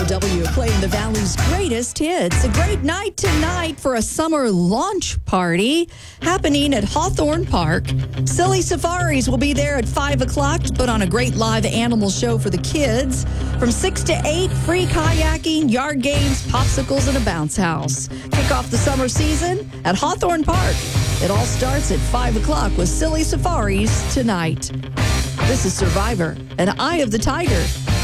KROW playing the Valley's greatest hits. A great night tonight for a summer launch party happening at Hawthorne Park. Silly Safaris will be there at 5 o'clock to put on a great live animal show for the kids. From 6 to 8, free kayaking, yard games, popsicles, and a bounce house. Kick off the summer season at Hawthorne Park. It all starts at 5 o'clock with Silly Safaris tonight. This is Survivor, an Eye of the Tiger.